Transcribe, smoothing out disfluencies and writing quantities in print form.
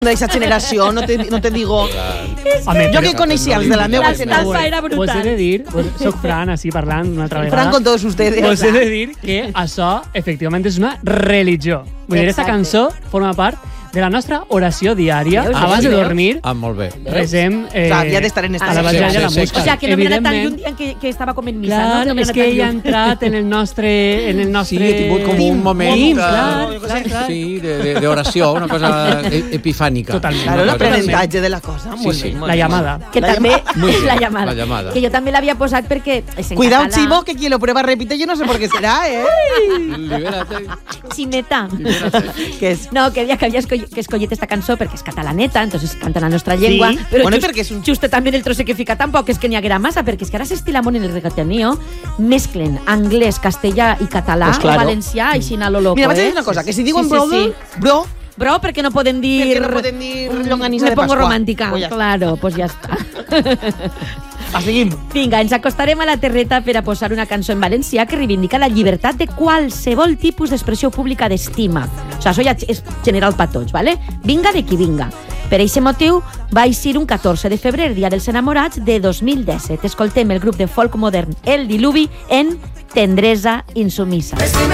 d'eixa generació, no te digo... Jo que coneixia els de la meva generació. Era brutal. Vos he de dir, soc Fran, així parlant una altra vegada. Fran con todos ustedes. Vos he de dir que això, efectivament, és una religió. Vull dir, aquesta cançó forma part de la nostra oració diària. Abans de dormir, molt bé. resem Havia d'estar en a la Verge de la Música. O sea, que no me era tan lluny que estava com en missa, Clar, no? és que ella ha entrat en el nostre... Sí, he tingut com un moment clar. sí, d'oració, una cosa epifànica. Totalment. Claro, l'aprenentatge de la cosa. Sí. La llamada. Que també... Muy bien, La llamada. la llamada. Que jo també l'havia posat perquè... és en Cuidado, català. chivo, que quien lo prueba repite. Yo no sé por qué será, ¿eh? Libérate. Xineta. ¿Qué es? No, que havia escollit esta cançó perquè és catalaneta, entonces canta la nostra llengua. Sí. Però Bueno, just, perquè és un- justo també el trosse que fica tampoc és que n'hi haguera massa, perquè és que ara s'estila molt en el reggaetoneo, mesclen anglès, castellà i català, Pues claro. o valencià, així a lo loco, Mira, vaig a dir una cosa, que si diuen bro, Bro, perquè no poden dir... perquè no poden dir llonganissa Me de pongo Pasqua. romàntica. Pues ya está. Claro, pues ja està. Seguim. Vinga, ens acostarem a la terreta per a posar una cançó en valencià que reivindica la llibertat de qualsevol tipus d'expressió pública d'estima. O sigui, això ja és general per tots, ¿vale? Vinga de qui vinga. Per aquest motiu, va eixir un 14 de febrer, Dia dels Enamorats de 2017. Escoltem el grup de folk modern El Diluvi en Tendresa Insumisa.